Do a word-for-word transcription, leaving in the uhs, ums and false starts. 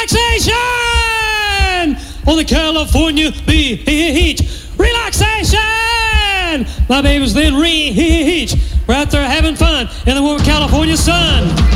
relaxation on the California beach. Relaxation! My babies then reach. We're out there having fun in the warm California sun.